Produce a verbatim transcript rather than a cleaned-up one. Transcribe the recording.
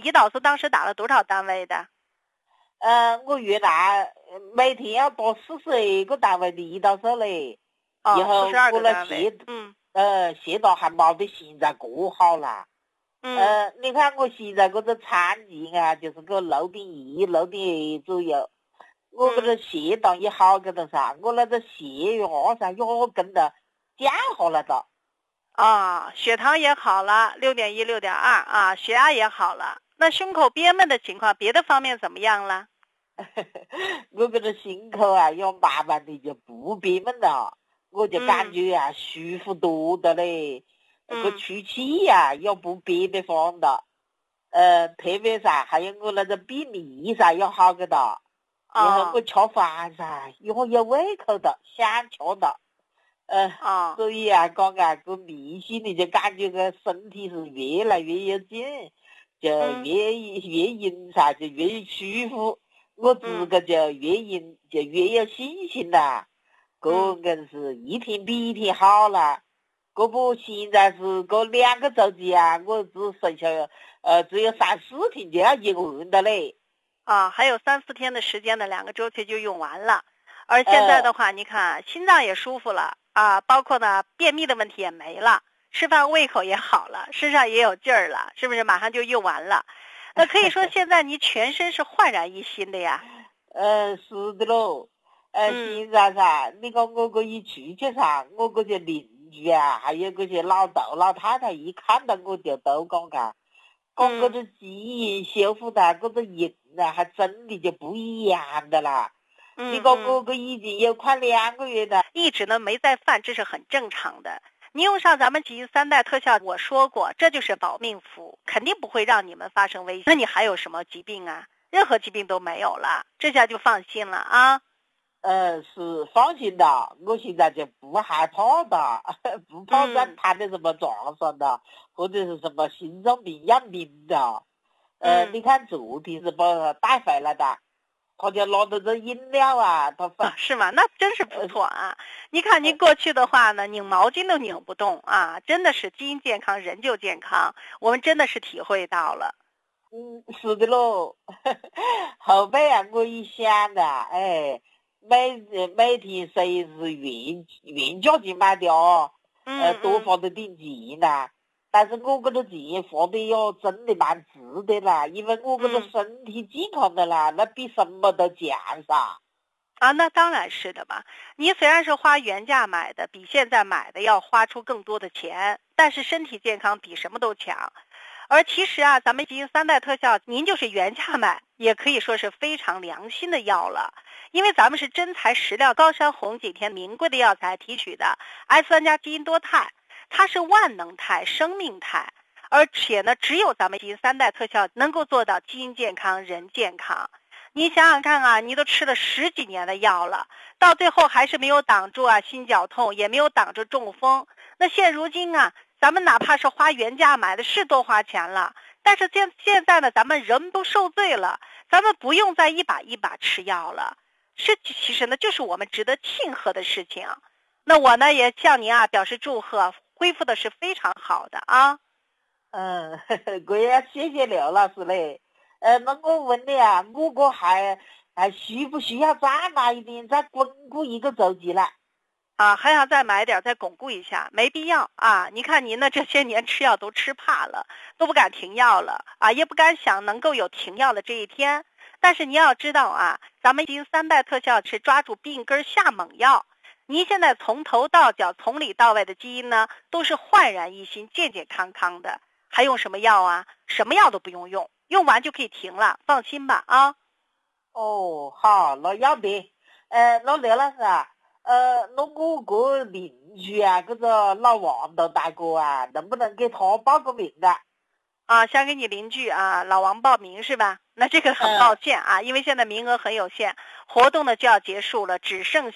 胰岛素当时打了多少单位的？ 呃，我原来每天要打四十二个单位的胰岛素嘞， 哦， 以后四十二我那个单位血， 嗯呃，血糖还没得现在过好啦。 嗯呃，你看我现在这个产期啊，就是个六点一、六点二左右，我这个血糖也好个的噻，我那个血压噻也跟着降下来的。 啊、血糖也好了，六点一、六点二啊，血压也好了。那胸口憋闷的情况，别的方面怎么样了？ 我这个心口啊，要慢慢的就不憋闷了，我就感觉啊、嗯、舒服多的嘞。那个出气呀、啊，也不憋得慌的。呃，特别噻，还有我那个便秘噻，也好个的。然后我吃饭噻，也有胃口的，想吃的。呃， 啊， 所以啊，讲啊，个迷信的就感觉个身体是越来越有劲，就越、嗯、越饮噻，就越舒服。我自个就越饮就越有信心啦。个硬是一天比一天好了。这不现在是个两个周期啊，我只剩下呃只有三四天就要用完的嘞。 啊，还有三四天的时间的两个周期就用完了。而现在的话，呃、你看心脏也舒服了啊，包括呢便秘的问题也没了，吃饭胃口也好了，身上也有劲儿了，是不是马上就用完了？那可以说现在你全身是焕然一新的呀。 呃，是的喽。呃，嗯、现在噻，你看我这一出去噻，我这些邻居啊，还有这些老头老太太，一看到我就都讲讲，讲这个基因修复的这个人啊，还真的就不一样的啦。嗯、你看我这已经有快两个月了， 一直呢没再犯，这是很正常的。你用上咱们基因三代特效，我说过，这就是保命符，肯定不会让你们发生危险。那你还有什么疾病啊？任何疾病都没有了，这下就放心了啊。 呃，是放心的，我现在就不害怕的，不怕再摊在什么床上的，嗯、或者是什么心脏病、养病的。呃，嗯、你看昨天是把他带回来的，他就拿着这饮料啊，他分、 啊、是吗？那真是不错啊！呃、你看您过去的话呢，拧毛巾都拧不动啊，真的是基因健康，人就健康，我们真的是体会到了。 嗯，是的喽。后背啊，我一想的，哎。每每天谁是原原价钱买的哦，呃，多花了点钱啦。但是我这个钱花的哟，真的蛮值得啦，因为我这个身体健康的啦，那比什么都强噻。 啊，那当然是的嘛。你虽然是花原价买的，比现在买的要花出更多的钱，但是身体健康比什么都强。而其实啊，咱们基因三代特效，您就是原价买，也可以说是非常良心的药了。因为咱们是真材实料，高山红景天名贵的药材提取的 S 三 加基因多肽，它是万能肽、生命肽，而且呢，只有咱们基因三代特效能够做到基因健康、人健康。你想想看啊，你都吃了十几年的药了，到最后还是没有挡住啊心绞痛，也没有挡住中风。那现如今啊，咱们哪怕是花原价买的，是多花钱了，但是现现在呢，咱们人都受罪了，咱们不用再一把一把吃药了。这其实呢，就是我们值得庆贺的事情。那我呢，也向您啊表示祝贺，恢复的是非常好的啊。 嗯，我也谢谢刘老师嘞。呃，那我问你啊，我个还还需不需要再买一点，再巩固一个周期了？ 啊，还想再买点，再巩固一下，没必要啊。你看您呢，这些年吃药都吃怕了，都不敢停药了啊，也不敢想能够有停药的这一天。但是你要知道啊，咱们基因三代特效是抓住病根下猛药。您现在从头到脚、从里到外的基因呢，都是焕然一新、健健康康的，还用什么药啊？什么药都不用用，用完就可以停了，放心吧啊。 哦，好，那要得。呃，那刘老师啊，呃，那我个邻居啊，这个老王的大哥啊，能不能给他报个名的？ 啊，想给你邻居啊老王报名是吧？那这个很抱歉啊，因为现在名额很有限，活动呢就要结束了，只剩下